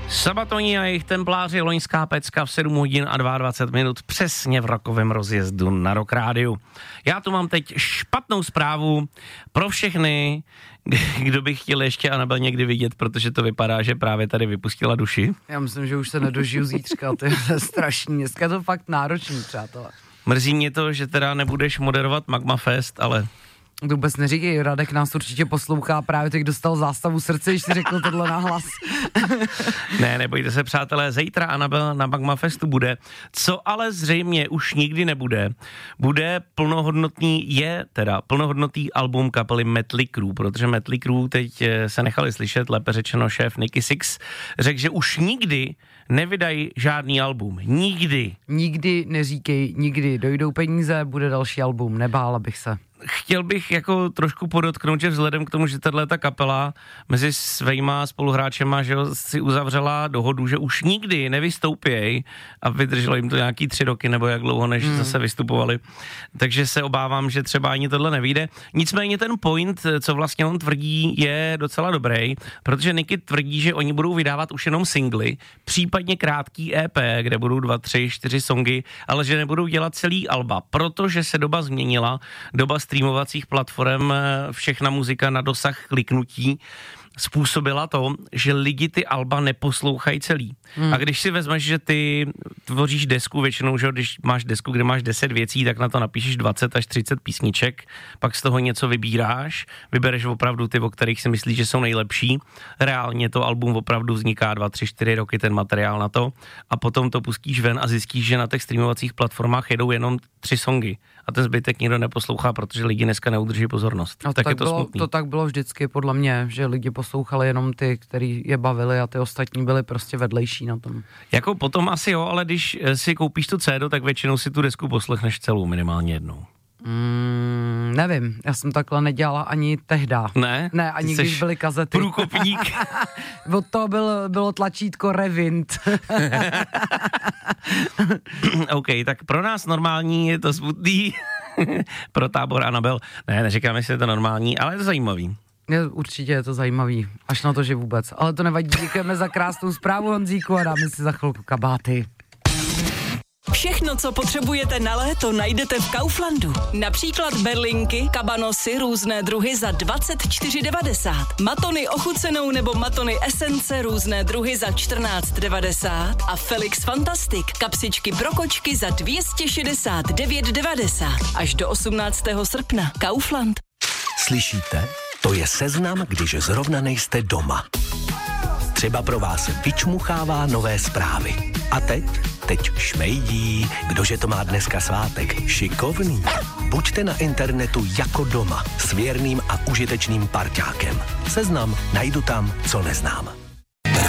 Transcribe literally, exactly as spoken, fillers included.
Sabatoni a jejich templáři, loňská pecka v sedm hodin a dvacet dva minut přesně v rokovém rozjezdu na Rock Rádiu. Já tu mám teď špatnou zprávu pro všechny, kdo by chtěl ještě Anabel někdy vidět, protože to vypadá, že právě tady vypustila duši. Já myslím, že už se nedožiju zítřka, to je strašný. Dneska je to fakt náročný, přátelé. Mrzí mě to, že teda nebudeš moderovat Magma Fest, ale... To vůbec neříkej, Radek nás určitě poslouchá, právě teď dostal zástavu srdce, když si řekl tohle nahlas. Ne, nebojte se, přátelé, zítra Anabel na Magma Festu bude, co ale zřejmě už nikdy nebude, bude plnohodnotný, je teda plnohodnotný album kapely Mötley Crüe, protože Mötley Crüe teď se nechali slyšet, lépe řečeno šéf Nikki Sixx, řekl, že už nikdy nevydají žádný album. Nikdy. Nikdy neříkej, nikdy. Dojdou peníze, bude další album, nebála bych se. Chtěl bych jako trošku podotknout, že vzhledem k tomu, že tato kapela mezi svýma spoluhráčema, že si uzavřela dohodu, že už nikdy nevystoupěj a vydrželo jim to nějaký tři roky nebo jak dlouho, než hmm. zase vystupovali. Takže se obávám, že třeba ani tohle nevyjde. Nicméně ten point, co vlastně on tvrdí, je docela dobrý, protože Nicky tvrdí, že oni budou vydávat už jenom singly, případně krátký E P, kde budou dva, tři, čtyři songy, ale že nebudou dělat celý alba, protože se doba změnila, doba streamovacích platform, všechna muzika na dosah kliknutí způsobila to, že lidi ty alba neposlouchají celý. Hmm. A když si vezmeš, že ty tvoříš desku většinou, že když máš desku, kde máš deset věcí, tak na to napíšeš dvacet až třicet písniček, pak z toho něco vybíráš, vybereš opravdu ty, o kterých si myslíš, že jsou nejlepší. Reálně to album opravdu vzniká dva, tři, čtyři roky, ten materiál na to, a potom to pustíš ven a zjistíš, že na těch streamovacích platformách jedou jenom tři songy a ten zbytek nikdo neposlouchá, protože lidi dneska neudrží pozornost. A tak, tak je to bylo, smutný. To tak bylo vždycky podle mě, že lidi poslouchali jenom ty, který je bavili a ty ostatní byli prostě vedlejší na tom. Jako potom asi jo, ale když si koupíš tu cédu, tak většinou si tu desku poslechneš celou minimálně jednou. Mm, nevím, já jsem takhle nedělala ani tehda. Ne? Ne, ani když byly kazety. Průkopník. Od toho byl, bylo tlačítko Rewind. OK, tak pro nás normální je to smutný. Pro tábor Anabel. Ne, neříkám, jestli je to normální, ale je to zajímavý. Je, určitě je to zajímavý, až na to, že vůbec. Ale to nevadí, děkujeme za krásnou zprávu, Honzíku, a dáme si za chvilku kabáty. Všechno, co potřebujete na léto, najdete v Kauflandu. Například berlinky, kabanosy, různé druhy za dvacet čtyři devadesát. Matony ochucenou nebo matony esence, různé druhy za čtrnáct devadesát. A Felix Fantastic, kapsičky pro kočky za dvě stě šedesát devět devadesát. Až do osmnáctého srpna. Kaufland. Slyšíte? To je seznam, když zrovna nejste doma. Třeba pro vás vyčmuchává nové zprávy. A teď? Teď šmejdí. Kdože to má dneska svátek? Šikovný. Buďte na internetu jako doma s věrným a užitečným parťákem. Seznam najdu tam, co neznám.